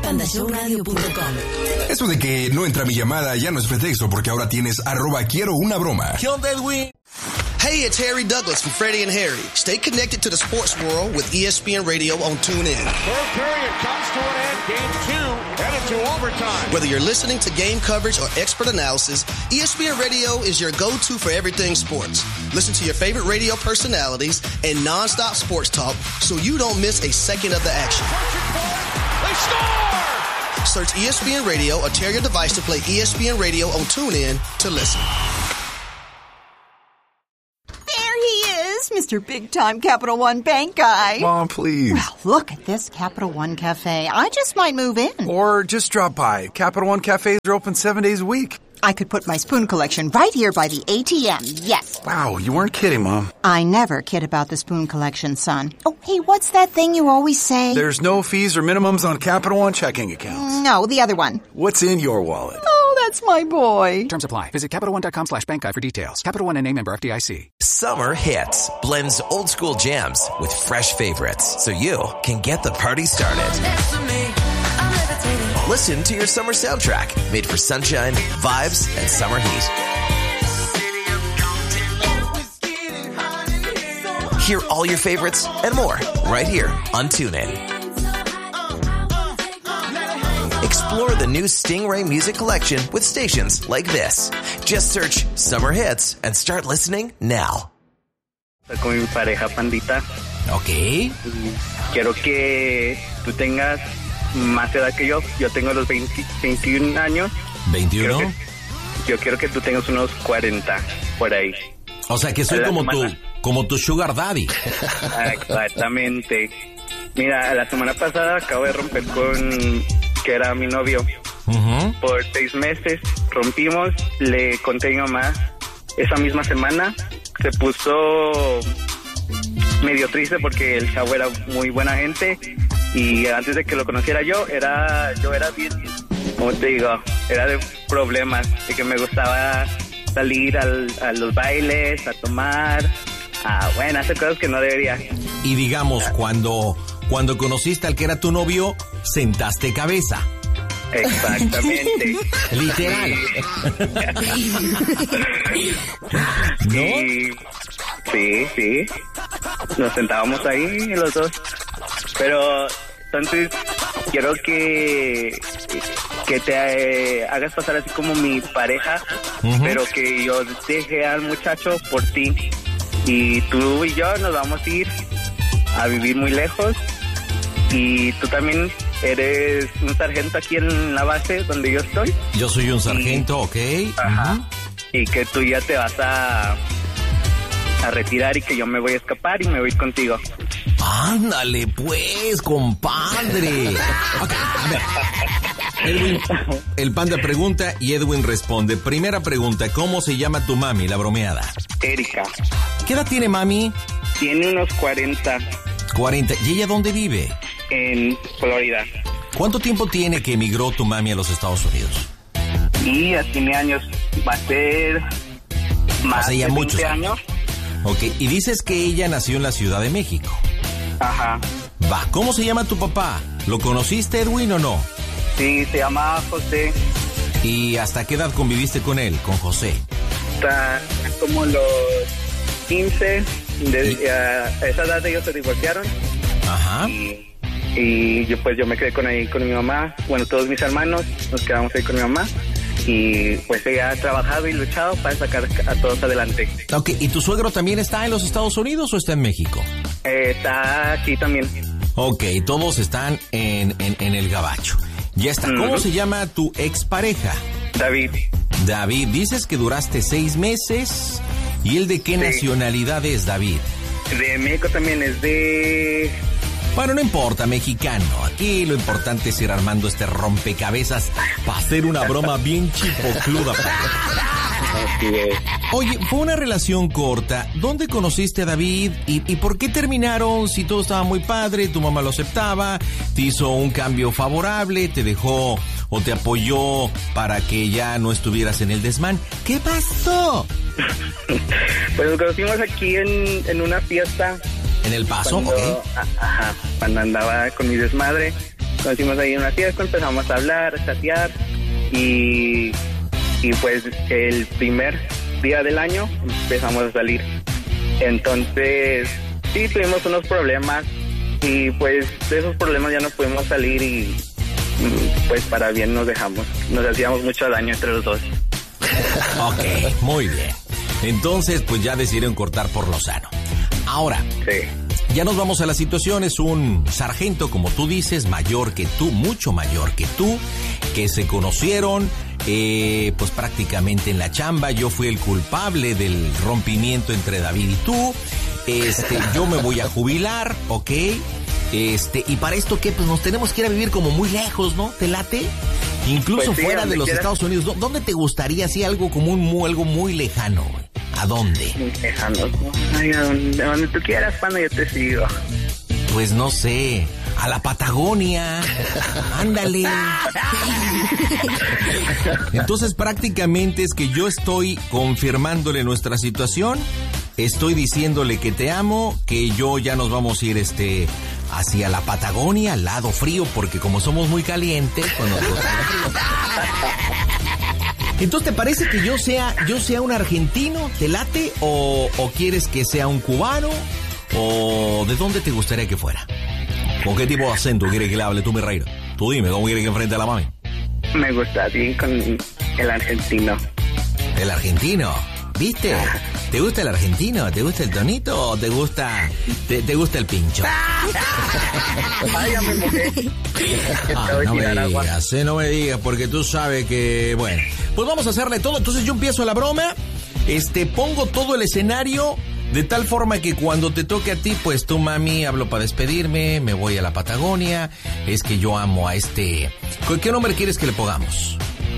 PandaShowRadio.com. Eso de que no entra mi llamada ya no es pretexto, porque ahora tienes @QuieroUnaBroma. ¿Qué onda, Edwin? Hey, it's Harry Douglas from Freddie and Harry. Stay connected to the sports world with ESPN Radio on TuneIn. Third period comes to an end. Game 2 headed to overtime. Whether you're listening to game coverage or expert analysis, ESPN Radio is your go-to for everything sports. Listen to your favorite radio personalities and nonstop sports talk so you don't miss a second of the action. They score! Search ESPN Radio or tear your device to play ESPN Radio on TuneIn to listen. Mr. Big Time Capital One Bank guy. Mom, please. Well, look at this Capital One Cafe. I just might move in. Or just drop by. Capital One cafes are open 7 days a week. I could put my spoon collection right here by the ATM, yes. Wow, you weren't kidding, Mom. I never kid about the spoon collection, son. Oh, hey, what's that thing you always say? There's no fees or minimums on Capital One checking accounts. No, the other one. What's in your wallet? Oh, that's my boy. Terms apply. Visit CapitalOne.com/bankguide for details. Capital One and name member FDIC. Summer Hits blends old school jams with fresh favorites so you can get the party started. Listen to your summer soundtrack made for sunshine, vibes, and summer heat. Hear all your favorites and more right here on TuneIn. Explore the new Stingray music collection with stations like this. Just search Summer Hits and start listening now. Con mi pareja Pandita. Ok. Quiero que tú tengas más edad que yo. Yo tengo los 21 años. ¿21? Yo quiero que tú tengas unos 40 por ahí. O sea, que soy como tu sugar daddy. Exactamente. Mira, la semana pasada acabo de romper con que era mi novio. Por 6 meses rompimos, le conté a mi mamá. Esa misma semana se puso medio triste porque el chavo era muy buena gente y antes de que lo conociera yo era bien, como te digo, era de problemas, de que me gustaba salir a los bailes, a tomar, hacer cosas que no debería. Y digamos, cuando conociste al que era tu novio, sentaste cabeza. Exactamente. Literal. ¿No? Sí. Nos sentábamos ahí los dos. Pero entonces quiero que te hagas pasar así como mi pareja, pero que yo deje al muchacho por ti. Y tú y yo nos vamos a ir a vivir muy lejos. Y tú también eres un sargento aquí en la base donde yo estoy. Yo soy un sargento, ok. Ajá. Y que tú ya te vas a retirar y que yo me voy a escapar y me voy contigo. Ándale pues, compadre. Okay, a ver. Edwin, el panda pregunta y Edwin responde. Primera pregunta, ¿cómo se llama tu mami, la bromeada? Erika. ¿Qué edad tiene mami? Tiene unos 40. 40. ¿Y ella dónde vive? En Florida. ¿Cuánto tiempo tiene que emigró tu mami a los Estados Unidos? Y ya tiene años. Va a ser más de 20 años. Ok, y dices que ella nació en la Ciudad de México. Ajá. Va, ¿cómo se llama tu papá? ¿Lo conociste, Edwin, o no? Sí, se llama José. ¿Y hasta qué edad conviviste con él, con José? Hasta como los 15. A esa edad ellos se divorciaron. Ajá. Y yo me quedé con mi mamá. Bueno, todos mis hermanos nos quedamos ahí con mi mamá. Y pues ella ha trabajado y luchado para sacar a todos adelante. Ok, ¿y tu suegro también está en los Estados Unidos o está en México? Está aquí también. Ok, todos están en el gabacho. Ya está. ¿Cómo se llama tu expareja? David. David, dices que duraste 6 meses. ¿Y él de qué nacionalidad es, David? De México también, es de... Bueno, no importa, mexicano. Aquí lo importante es ir armando este rompecabezas para hacer una broma bien chipocluda. Oye, fue una relación corta. ¿Dónde conociste a David? ¿Y por qué terminaron? Si todo estaba muy padre, tu mamá lo aceptaba, te hizo un cambio favorable, te dejó o te apoyó para que ya no estuvieras en el desmán. ¿Qué pasó? Pues nos conocimos aquí en una fiesta. ¿En El Paso? Cuando andaba con mi desmadre conocimos ahí en una fiesta, empezamos a hablar, a chatear y pues el primer día del año empezamos a salir. Entonces, sí, tuvimos unos problemas y pues de esos problemas ya no pudimos salir y pues para bien nos dejamos. Nos hacíamos mucho daño entre los dos. Ok, muy bien. Entonces, pues ya decidieron cortar por lo sano. Ahora, sí. Ya nos vamos a la situación. Es un sargento, como tú dices, mayor que tú, mucho mayor que tú, que se conocieron, pues prácticamente en la chamba. Yo fui el culpable del rompimiento entre David y tú. Yo me voy a jubilar, ¿ok? Y para esto, ¿qué? Pues nos tenemos que ir a vivir como muy lejos, ¿no? ¿Te late? Incluso pues sí, fuera de los Estados Unidos. ¿Dónde te gustaría, así algo como algo muy lejano? ¿A dónde? Muy lejano. Ay, a donde tú quieras, cuando yo te sigo. Pues no sé, a la Patagonia. Ándale. Entonces prácticamente es que yo estoy confirmándole nuestra situación. Estoy diciéndole que te amo, que yo ya nos vamos a ir hacia la Patagonia, al lado frío, porque como somos muy calientes, pues nos gusta el frío. Entonces, ¿te parece que yo sea un argentino? ¿Te late? ¿O quieres que sea un cubano? ¿O de dónde te gustaría que fuera? ¿Con qué tipo de acento quieres que le hable tú, mi reina? Tú dime, ¿cómo quieres que enfrente a la mami? Me gusta bien con el argentino. ¿El argentino? ¿Viste? ¿Te gusta el argentino? ¿Te gusta el tonito? ¿O te gusta el pincho? Ay, ya me mojé. No me digas, porque tú sabes que, bueno, pues vamos a hacerle todo. Entonces yo empiezo la broma, pongo todo el escenario de tal forma que cuando te toque a ti, pues tú, mami, hablo para despedirme, me voy a la Patagonia, es que yo amo a ¿Qué nombre quieres que le pongamos?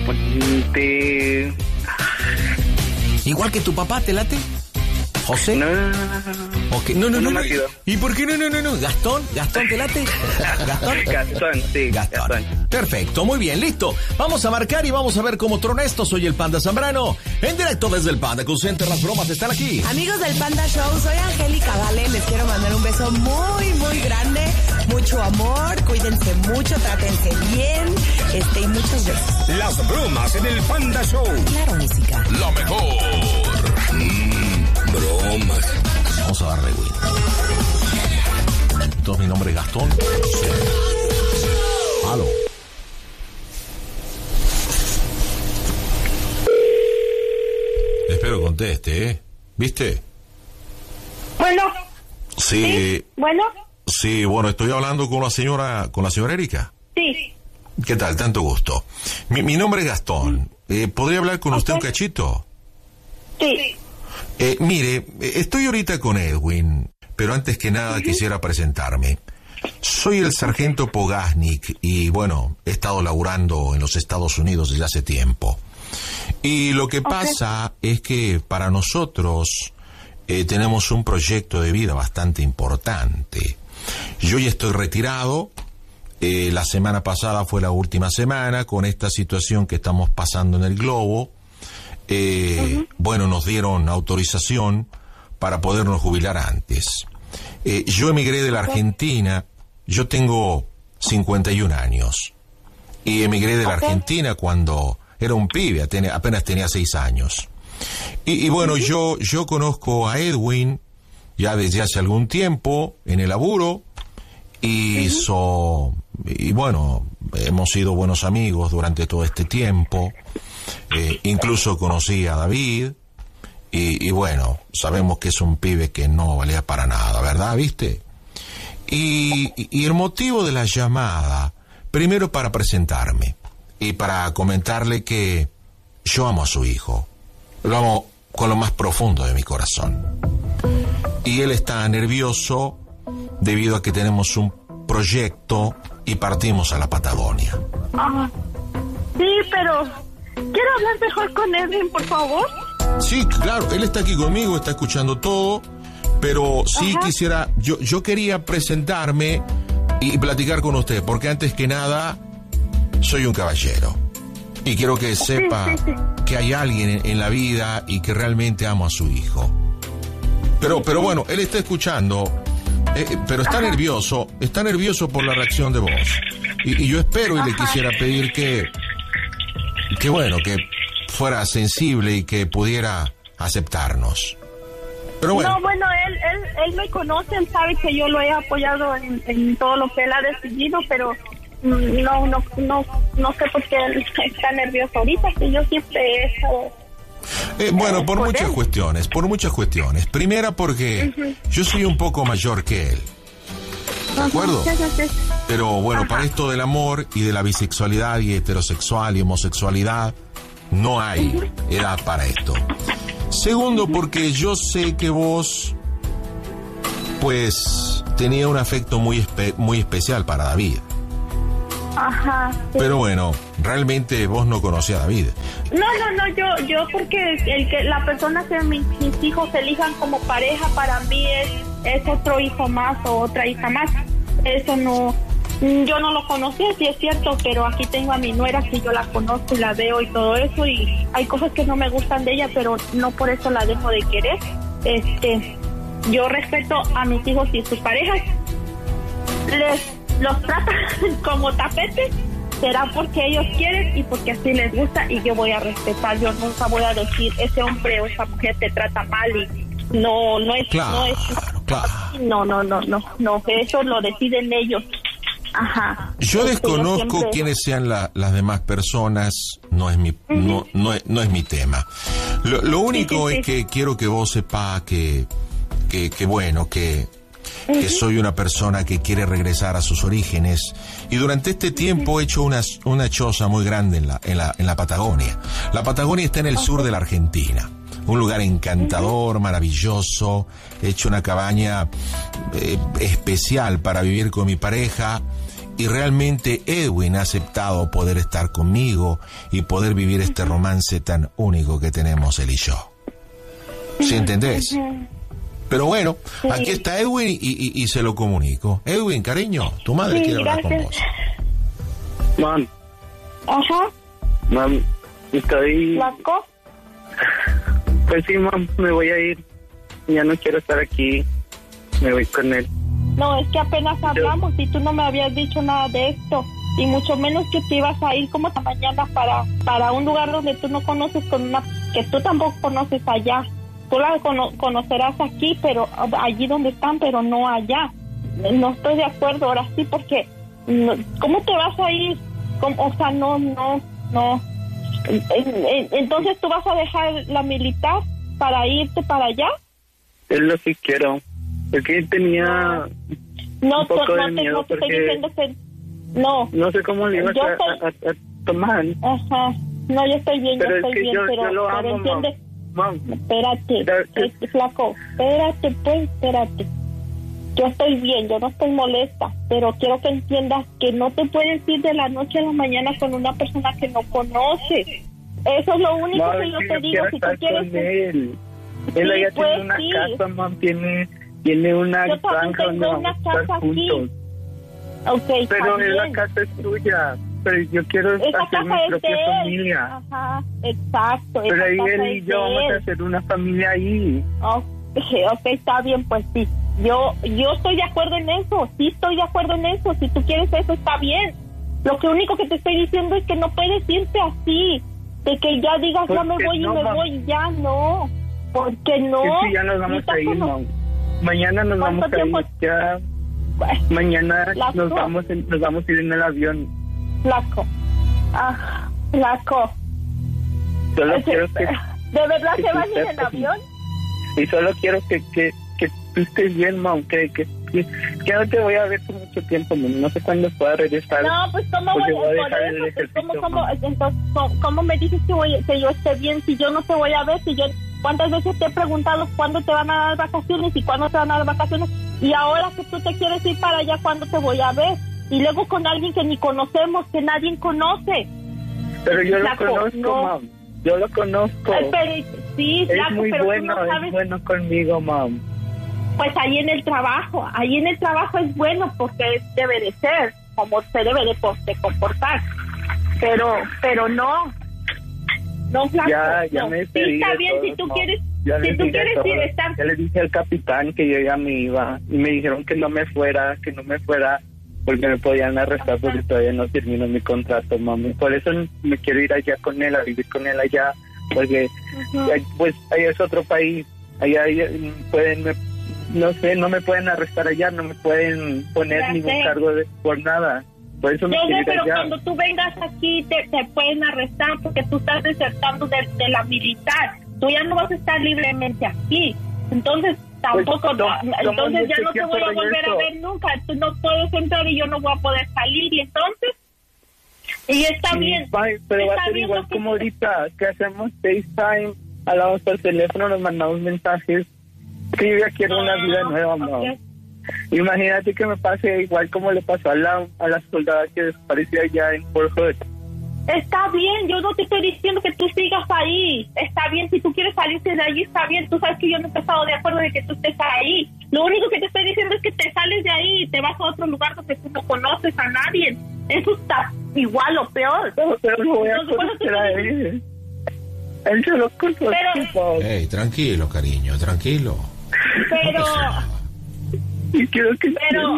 Igual que tu papá, ¿te late? ¿José? No. Okay. No. ¿Y por qué no? ¿Gastón? ¿Gastón te late? ¿Gastón? Gastón, sí. Gastón. Perfecto, muy bien, listo. Vamos a marcar y vamos a ver cómo trona esto. Soy el Panda Zambrano, en directo desde el Panda Cool Center. Las bromas están aquí. Amigos del Panda Show, soy Angélica Vale. Les quiero mandar un beso muy, muy grande. Mucho amor, cuídense mucho, trátense bien. Y muchos besos. Las bromas en el Panda Show. Claro, música. La mejor. Bromas. Vamos a darle, güey. Entonces, mi nombre es Gastón. Sí. Aló. Espero conteste, ¿eh? ¿Viste? Bueno. Sí. Bueno. Sí, bueno, estoy hablando con la señora Erika. Sí. ¿Qué tal? Tanto gusto. Mi nombre es Gastón. ¿Podría hablar con usted un cachito? Sí. Mire, estoy ahorita con Edwin, pero antes que nada quisiera presentarme. Soy el sargento Pogasnik y, bueno, he estado laburando en los Estados Unidos desde hace tiempo. Y lo que pasa es que para nosotros tenemos un proyecto de vida bastante importante. Yo ya estoy retirado. La semana pasada fue la última semana con esta situación que estamos pasando en el globo. Bueno, nos dieron autorización para podernos jubilar antes. Yo emigré de la Argentina, yo tengo 51 años, y emigré de la Argentina cuando era un pibe, apenas tenía 6 años. Y bueno, yo conozco a Edwin ya desde hace algún tiempo en el laburo, y bueno, hemos sido buenos amigos durante todo este tiempo. Incluso conocí a David y bueno, sabemos que es un pibe que no valía para nada, ¿verdad? ¿Viste? Y el motivo de la llamada, primero para presentarme y para comentarle que yo amo a su hijo, lo amo con lo más profundo de mi corazón. Y él está nervioso debido a que tenemos un proyecto y partimos a la Patagonia. Sí, pero quiero hablar mejor con Edwin, por favor. Sí, claro, él está aquí conmigo, está escuchando todo, pero sí quisiera, yo quería presentarme y platicar con usted, porque antes que nada, soy un caballero. Y quiero que sepa que hay alguien en la vida y que realmente amo a su hijo. Pero bueno, él está escuchando, pero está nervioso por la reacción de voz. Y yo espero y le quisiera pedir que bueno, que fuera sensible y que pudiera aceptarnos. Pero bueno. No, bueno, él me conoce, él sabe que yo lo he apoyado en todo lo que él ha decidido, pero no sé por qué él está nervioso ahorita, que yo siempre he estado... Bueno, por muchas cuestiones. Primera, porque yo soy un poco mayor que él. ¿De acuerdo? Pero bueno, para esto del amor y de la bisexualidad y heterosexual y homosexualidad, no hay edad para esto. Segundo, porque yo sé que vos, pues, tenía un afecto muy especial para David. Ajá. Sí. Pero bueno, realmente vos no conocías a David. No, yo porque la persona que mis hijos elijan como pareja para mí es otro hijo más o otra hija más. Eso no, yo no lo conocía, sí es cierto, pero aquí tengo a mi nuera que yo la conozco y la veo y todo eso, y hay cosas que no me gustan de ella, pero no por eso la dejo de querer. Yo respeto a mis hijos y sus parejas, los tratan como tapetes, será porque ellos quieren y porque así les gusta, y yo voy a respetar. Yo nunca voy a decir ese hombre o esa mujer te trata mal y no es claro. No, eso lo deciden ellos. Ajá. Yo desconozco siempre... quiénes sean las demás personas, no es mi no es mi tema. Lo único es que quiero que vos sepas que bueno, que soy una persona que quiere regresar a sus orígenes, y durante este tiempo he hecho una choza muy grande en la Patagonia. La Patagonia está en el sur de la Argentina, un lugar encantador, maravilloso. He hecho una cabaña especial para vivir con mi pareja, y realmente Edwin ha aceptado poder estar conmigo y poder vivir este romance tan único que tenemos él y yo. ¿Sí entendés? Pero bueno, sí. Aquí está Edwin y se lo comunico. Edwin, cariño, tu madre quiere hablar con vos. Mam. Ajá. Mam, estoy... ¿Blanco? Pues sí, mam, me voy a ir. Ya no quiero estar aquí. Me voy con él. No, es que apenas hablamos y tú no me habías dicho nada de esto. Y mucho menos que te ibas a ir como esta mañana para un lugar donde tú no conoces, que tú tampoco conoces allá. Tú la conocerás aquí, pero allí donde están, pero no allá. No estoy de acuerdo ahora sí, porque ¿cómo te vas a ir? O sea, no. Entonces, ¿tú vas a dejar la militar para irte para allá? Es lo que quiero. Porque tenía un poco de miedo, te estoy diciendo que no. No sé cómo le ibas a tomar. Ajá. No, yo estoy bien, pero pero lo amo, entiendes. Mam. Espérate, flaco, espérate. Yo estoy bien, yo no estoy molesta, pero quiero que entiendas que no te puedes ir de la noche a la mañana con una persona que no conoces. Eso es lo único que yo te digo. Si tú quieres con él allá tiene una casa, mam, tiene una granja donde vamos a estar juntos. Okay, pero la casa es tuya. Pero yo quiero hacer mi propia familia. Ajá, exacto. Pero ahí él y yo vamos a hacer una familia ahí. Okay, está bien, pues sí. Yo estoy de acuerdo en eso. Sí, estoy de acuerdo en eso. Si tú quieres eso, está bien. Lo que único que te estoy diciendo es que no puedes irte así. De que ya digas, ya me voy y me voy, ya no. Porque no. Sí, ya nos vamos a ir, no. Mañana nos vamos a ir. Ya. Mañana nos vamos a ir en el avión. Flaco. Solo quiero que... ¿De verdad se van a ir en avión? Y solo quiero que tú estés bien, mam, que no te voy a ver por mucho tiempo, mam. No sé cuándo pueda regresar. No, pues ¿cómo ¿cómo me dices que yo esté bien si yo no te voy a ver? ¿Cuántas veces te he preguntado cuándo te van a dar vacaciones y cuándo te van a dar vacaciones? Y ahora que tú te quieres ir para allá, ¿cuándo te voy a ver? Y luego con alguien que ni conocemos, que nadie conoce. Pero yo lo conozco, mam. Yo lo conozco. Sí, es muy bueno, no sabes... es bueno conmigo, mam. Pues ahí en el trabajo es bueno porque debe de ser, como se debe de comportar. Pero no, flaco. Ya me despedí. Sí, está bien, si tú quieres ir a estar... Ya le dije al capitán que yo ya me iba y me dijeron que no me fuera porque me podían arrestar porque todavía no termino mi contrato, mami. Por eso me quiero ir allá con él, a vivir con él allá, porque pues allá es otro país, allá pueden, no sé, no me pueden arrestar allá, no me pueden poner ningún cargo por nada. Por eso me quiero ir pero allá. Cuando tú vengas aquí te pueden arrestar porque tú estás desertando de la militar. Tú ya no vas a estar libremente aquí. Entonces tampoco, entonces ya no te voy a volver a ver nunca. Tú no puedes entrar y yo no voy a poder salir. Y entonces, y está bien. Pero va a ser igual como ahorita, que hacemos FaceTime, hablamos por teléfono, nos mandamos mensajes. Que yo ya quiero una vida nueva, mamá. Imagínate que me pase igual como le pasó a la soldada que desapareció allá en Fort Hood. Está bien, yo no te estoy diciendo que tú sigas ahí. Está bien, si tú quieres salirte de allí, está bien. Tú sabes que yo no he estado de acuerdo de que tú estés ahí. Lo único que te estoy diciendo es que te sales de ahí y te vas a otro lugar donde tú no conoces a nadie. Eso está igual o peor. No, pero no voy a conocer a él. Él se lo conoce. Hey, tranquilo, cariño, tranquilo. Pero... Y quiero que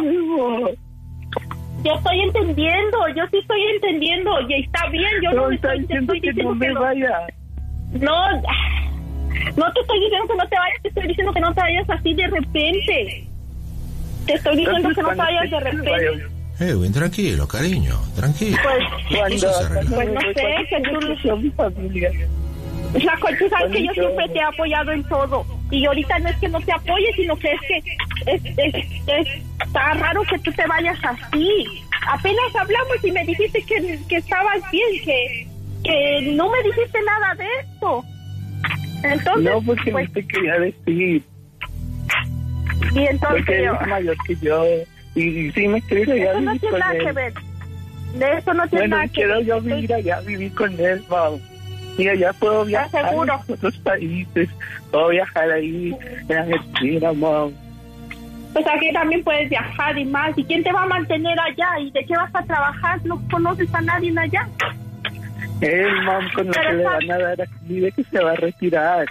yo estoy entendiendo, yo sí estoy entendiendo, y está bien, yo no te estoy diciendo que no me vaya. No te estoy diciendo que no te vayas, te estoy diciendo que no te vayas así de repente. Te estoy diciendo que no te vayas de repente. Edwin, tranquilo, cariño, tranquilo. Pues no sé, que tú familia. La cosa es que yo siempre te he apoyado en todo. Y ahorita no es que no te apoye, sino que es que está raro que tú te vayas así. Apenas hablamos y me dijiste que estabas bien, que no me dijiste nada de esto. Entonces, no, porque no te quería decir. Y entonces porque eres mayor que yo. Y sí me quiero ir allá. Eso no tiene nada que ver. De eso no tiene nada que ver. Quiero yo vivir allá, vivir con él, vamos. Y allá puedo viajar a otros países, puedo viajar ahí en Argentina, mamá. Pues aquí también puedes viajar y más. ¿Y quién te va a mantener allá? ¿Y de qué vas a trabajar? ¿No conoces a nadie allá? Él, mamá, con lo que le van a dar aquí, de que se va a retirar.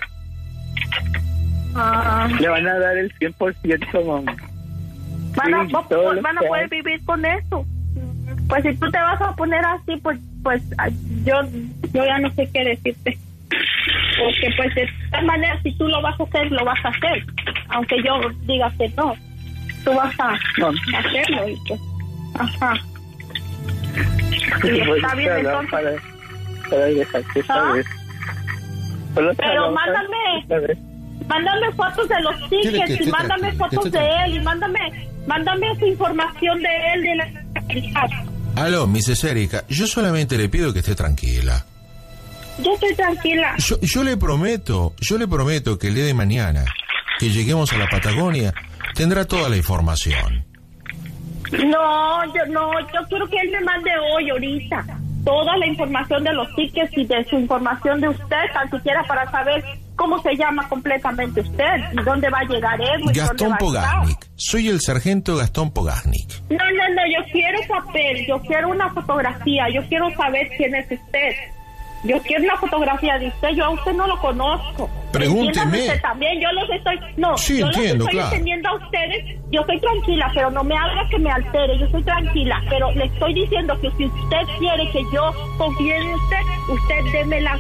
Le van a dar el 100%, mamá. Van a poder vivir con eso. Pues si tú te vas a poner así, pues yo ya no sé qué decirte. Porque pues de todas maneras, si tú lo vas a hacer, lo vas a hacer. Aunque yo diga que no, tú vas a hacerlo y pues, ajá. Y está bien entonces. Para dejarte saber. Pero mándame fotos de los tickets y mándame fotos de él y mándame su información de él, de la... Aló, Mrs. Erika, yo solamente le pido que esté tranquila. Yo estoy tranquila. Yo le prometo que el día de mañana, que lleguemos a la Patagonia, tendrá toda la información. No, yo quiero que él me mande hoy, ahorita, toda la información de los tickets y de su información de usted, tan siquiera para saber cómo se llama completamente usted y dónde va a llegar él. Gastón Pogaznik. Soy el sargento Gastón Pogaznik. No, yo quiero papel, yo quiero una fotografía, yo quiero saber quién es usted. Yo quiero una fotografía de usted, yo a usted no lo conozco. Pregúnteme. Usted también, yo los estoy... No, sí, yo entiendo, los estoy entendiendo a ustedes, yo estoy tranquila, pero no me haga que me altere, yo estoy tranquila, pero le estoy diciendo que si usted quiere que yo confíe en usted deme la...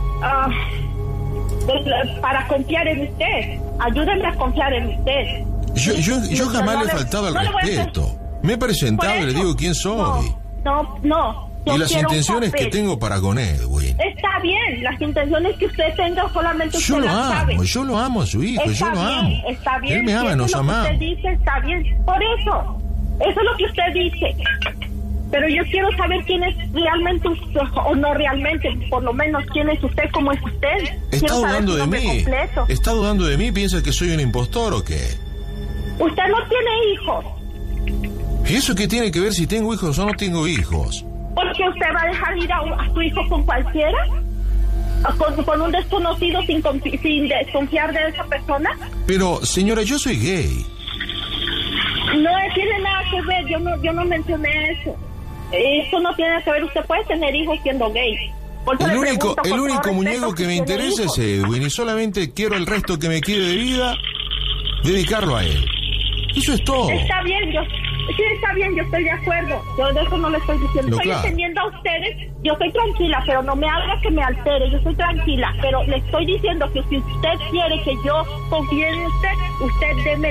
para confiar en usted, ayúdenme a confiar en usted. Yo jamás le he faltado al respeto. Me he presentado y le digo quién soy. No. Y las intenciones que tengo para con Edwin. Está bien, las intenciones que usted tenga solamente usted las sabe. Yo lo amo a su hijo, yo lo amo. Está bien, él me ama, nos amamos. Usted dice, está bien, por eso es lo que usted dice. Pero yo quiero saber quién es realmente usted, o no realmente, por lo menos quién es usted, cómo es usted. Está dudando de mí. Completo. ¿Está dudando de mí? ¿Piensa que soy un impostor o qué? Usted no tiene hijos. ¿Y eso qué tiene que ver si tengo hijos o no tengo hijos? ¿Porque usted va a dejar ir a su hijo con cualquiera? ¿Con un desconocido sin desconfiar de esa persona? Pero, señora, yo soy gay. No tiene nada que ver, yo no mencioné eso. Eso no tiene que ver, usted puede tener hijos siendo gay. El único muñeco que me interesa es Edwin y solamente quiero el resto que me quede de vida dedicarlo a él. Eso es todo. Está bien, Sí, está bien, yo estoy de acuerdo. Yo de eso no le estoy diciendo. No, estoy claro. entendiendo a ustedes. Yo estoy tranquila, pero no me haga que me altere. Yo estoy tranquila, pero le estoy diciendo que si usted quiere que yo confíe en usted deme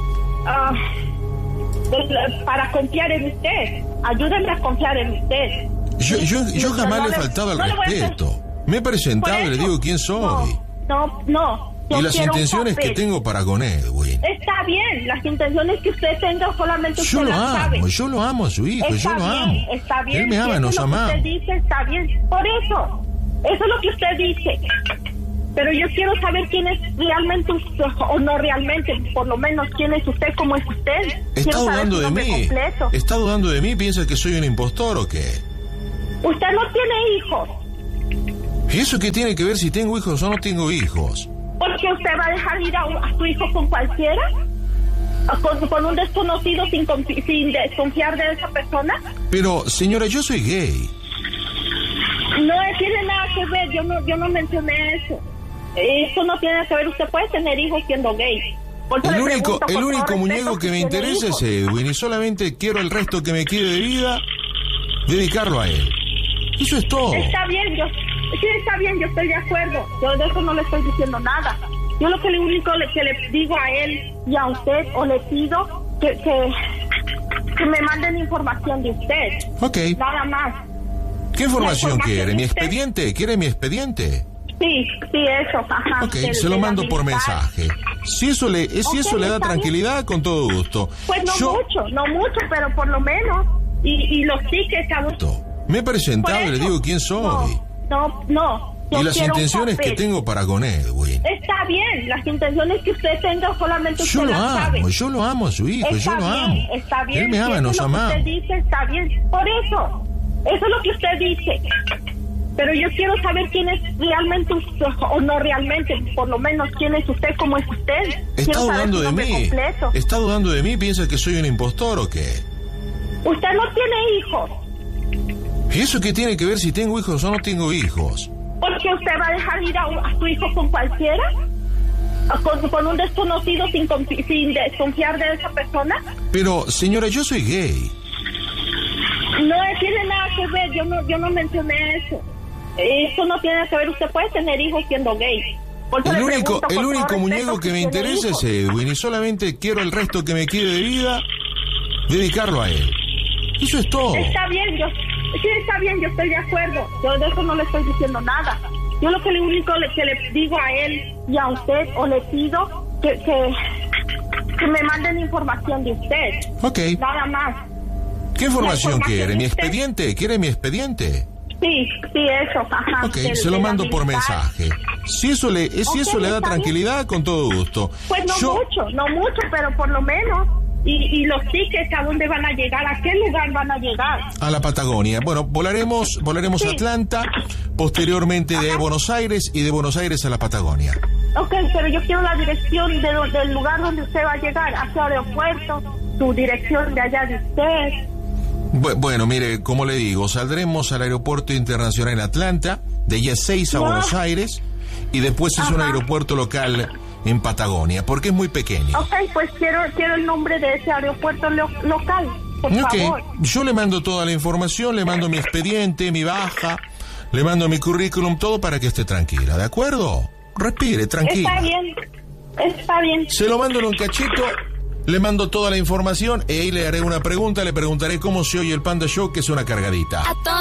para confiar en usted. Ayúdenme a confiar en usted. Yo jamás le he faltado al respeto. Me he presentado y le digo quién soy. No. Y las intenciones que tengo para con Edwin. Está bien, las intenciones que usted tenga solamente usted Yo lo las sabe. amo, yo lo amo a su hijo, Está yo lo bien, amo. está bien. Él me ama, Si nos eso es lo que amamos. usted dice, está bien. Por eso es lo que usted dice. Pero yo quiero saber quién es realmente usted, o no realmente, por lo menos quién es usted, cómo es usted. Está Quiero saber dudando su de nombre mí. completo. Está dudando de mí, piensa que soy un impostor o qué. Usted no tiene hijos. ¿Y eso qué tiene que ver si tengo hijos o no tengo hijos? ¿Porque usted va a dejar ir a su hijo con cualquiera? ¿Con un desconocido sin desconfiar de esa persona? Pero, señora, yo soy gay. No tiene nada que ver, yo no mencioné eso. Eso no tiene que ver, usted puede tener hijos siendo gay. El único muñeco que me interesa es Edwin y solamente quiero el resto que me quede de vida dedicarlo a él. Eso es todo. Está bien, yo estoy de acuerdo. Yo de eso no le estoy diciendo nada. Yo lo que que le digo a él y a usted, o le pido que me manden información de usted. Ok. Nada más. ¿Qué información quiere? de ¿Mi usted. expediente? ¿Quiere mi expediente? Sí, eso, ajá. Ok, se lo mando por mensaje. Si eso le da está tranquilidad, bien. con todo gusto. Pues no mucho, pero por lo menos. Y los tickets a usted. Me he presentado y le digo quién soy. No. Yo Y las quiero un intenciones que papel. tengo para con Edwin. Está bien, las intenciones que usted tenga solamente Yo usted lo las amo, sabe. yo lo amo a su hijo, yo lo amo. Está bien, Él me ama, si nos eso es lo que amamos. usted dice, está bien. Por eso es lo que usted dice. Pero yo quiero saber quién es realmente usted, o no realmente, por lo menos quién es usted, cómo es usted. Está Quiero saber dudando su de nombre mí. completo. Está dudando de mí, piensa que soy un impostor o qué. Usted no tiene hijos. ¿Y eso qué tiene que ver si tengo hijos o no tengo hijos? ¿Porque usted va a dejar ir a su hijo con cualquiera? ¿Con un desconocido sin desconfiar de esa persona? Pero, señora, yo soy gay. No tiene nada que ver, yo no mencioné eso. Eso no tiene que ver, usted puede tener hijos siendo gay. Por eso le pregunto, con todo único muñeco respeto, que me si tiene interesa hijos. es Edwin y solamente quiero el resto que me quede de vida dedicarlo a él. Eso es todo. Está bien, yo estoy de acuerdo. Yo de eso no le estoy diciendo nada. Yo lo que le digo a él y a usted, o le pido que me manden información de usted. Ok. Nada más. ¿Qué información La quiere? ¿Mi de usted. expediente? ¿Quiere mi expediente? Sí, eso, ajá. Ok, se lo mando por mensaje. Si eso le da está tranquilidad, con todo gusto. Pues no mucho, pero por lo menos. Y los tickets, ¿a dónde van a llegar? ¿A qué lugar van a llegar? A la Patagonia. Bueno, volaremos a Atlanta, posteriormente de Buenos Aires y de Buenos Aires a la Patagonia. Ok, pero yo quiero la dirección del lugar donde usted va a llegar, a su aeropuerto, su dirección de allá de usted. Bueno, mire, como le digo, saldremos al Aeropuerto Internacional en Atlanta, de allí a 6 a Buenos Aires, y después es un aeropuerto local en Patagonia, porque es muy pequeño. Ok, pues quiero el nombre de ese aeropuerto local, por favor. Yo le mando toda la información, le mando mi expediente, mi baja, le mando mi currículum, todo para que esté tranquila, ¿de acuerdo? Respire, tranquila. Está bien. Se lo mando en un cachito, le mando toda la información y ahí le haré una pregunta, le preguntaré cómo se oye el Panda Show, que es una cargadita.